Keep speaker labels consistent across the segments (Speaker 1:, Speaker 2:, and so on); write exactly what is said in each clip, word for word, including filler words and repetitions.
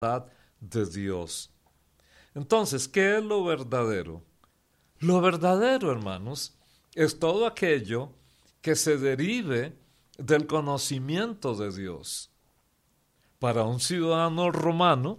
Speaker 1: de Dios. Entonces, ¿qué es lo verdadero? Lo verdadero, hermanos, es todo aquello que se derive del conocimiento de Dios. Para un ciudadano romano,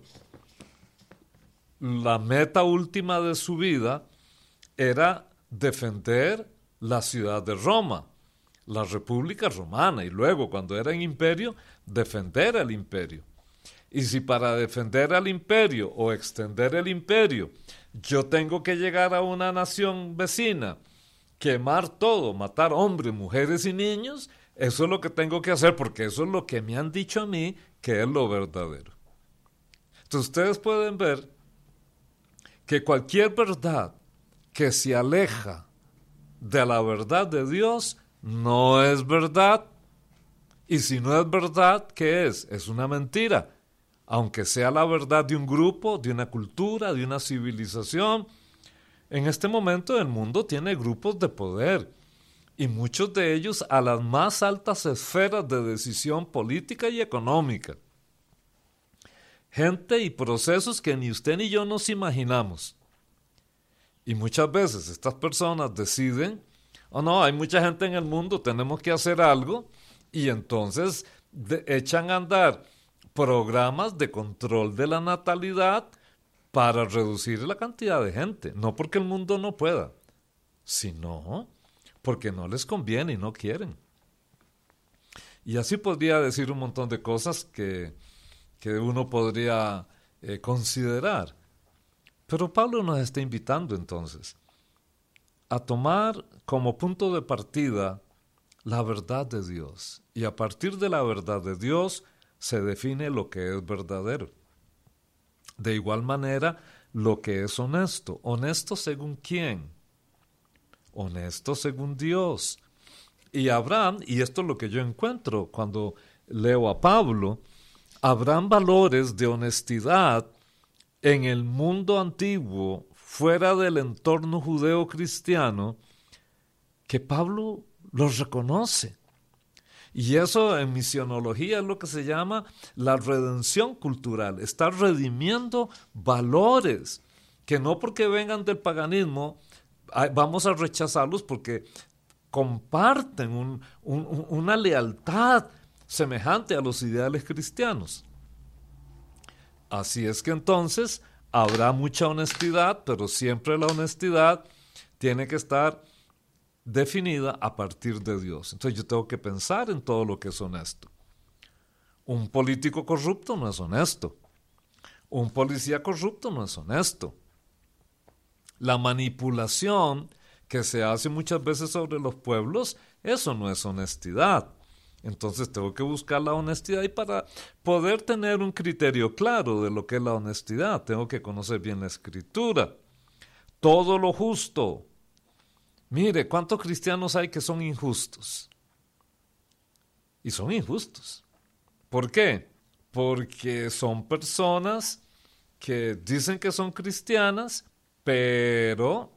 Speaker 1: la meta última de su vida era defender la ciudad de Roma, la República Romana, y luego, cuando era en imperio, defender el imperio. Y si para defender al imperio o extender el imperio yo tengo que llegar a una nación vecina, quemar todo, matar hombres, mujeres y niños, eso es lo que tengo que hacer, porque eso es lo que me han dicho a mí que es lo verdadero. Entonces ustedes pueden ver que cualquier verdad que se aleja de la verdad de Dios no es verdad. Y si no es verdad, ¿qué es? Es una mentira. Aunque sea la verdad de un grupo, de una cultura, de una civilización. En este momento el mundo tiene grupos de poder, y muchos de ellos a las más altas esferas de decisión política y económica. Gente y procesos que ni usted ni yo nos imaginamos. Y muchas veces estas personas deciden, oh no, hay mucha gente en el mundo, tenemos que hacer algo, y entonces de, echan a andar programas de control de la natalidad para reducir la cantidad de gente. No porque el mundo no pueda, sino porque no les conviene y no quieren. Y así podría decir un montón de cosas que, que uno podría eh, considerar. Pero Pablo nos está invitando entonces a tomar como punto de partida la verdad de Dios. Y a partir de la verdad de Dios se define lo que es verdadero. De igual manera, lo que es honesto. ¿Honesto según quién? Honesto según Dios. Y Abraham, y esto es lo que yo encuentro cuando leo a Pablo, habrán valores de honestidad en el mundo antiguo, fuera del entorno judeo-cristiano, que Pablo los reconoce. Y eso en misionología es lo que se llama la redención cultural. Está redimiendo valores que no porque vengan del paganismo vamos a rechazarlos, porque comparten un, un, una lealtad semejante a los ideales cristianos. Así es que entonces habrá mucha honestidad, pero siempre la honestidad tiene que estar definida a partir de Dios. Entonces yo tengo que pensar en todo lo que es honesto. Un político corrupto no es honesto. Un policía corrupto no es honesto. La manipulación que se hace muchas veces sobre los pueblos, eso no es honestidad. Entonces tengo que buscar la honestidad, y para poder tener un criterio claro de lo que es la honestidad, tengo que conocer bien la Escritura. Todo lo justo. Mire, ¿cuántos cristianos hay que son injustos? Y son injustos. ¿Por qué? Porque son personas que dicen que son cristianas, pero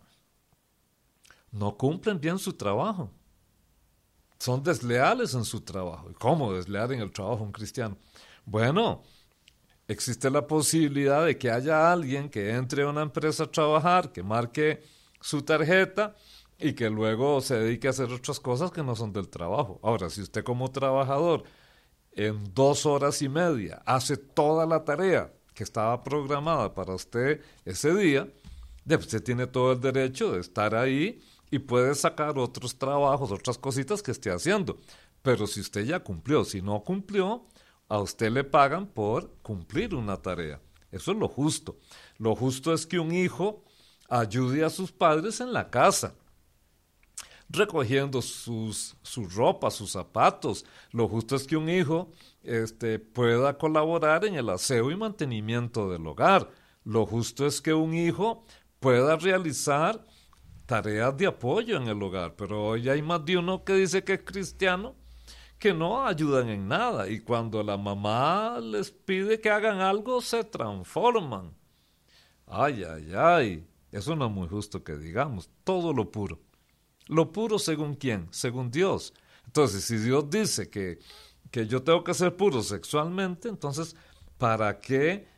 Speaker 1: no cumplen bien su trabajo. Son desleales en su trabajo. ¿Y cómo desleal en el trabajo un cristiano? Bueno, existe la posibilidad de que haya alguien que entre a una empresa a trabajar, que marque su tarjeta y que luego se dedique a hacer otras cosas que no son del trabajo. Ahora, si usted como trabajador en dos horas y media hace toda la tarea que estaba programada para usted ese día, usted tiene todo el derecho de estar ahí y puede sacar otros trabajos, otras cositas que esté haciendo. Pero si usted ya cumplió, si no cumplió, a usted le pagan por cumplir una tarea. Eso es lo justo. Lo justo es que un hijo ayude a sus padres en la casa, recogiendo sus, su ropa, sus zapatos. Lo justo es que un hijo este, pueda colaborar en el aseo y mantenimiento del hogar. Lo justo es que un hijo pueda realizar tareas de apoyo en el hogar. Pero hoy hay más de uno que dice que es cristiano, que no ayudan en nada, y cuando la mamá les pide que hagan algo se transforman. Ay, ay, ay, eso no es muy justo que digamos. Todo lo puro. ¿Lo puro según quién? Según Dios. Entonces, si Dios dice que, que yo tengo que ser puro sexualmente, entonces, ¿para qué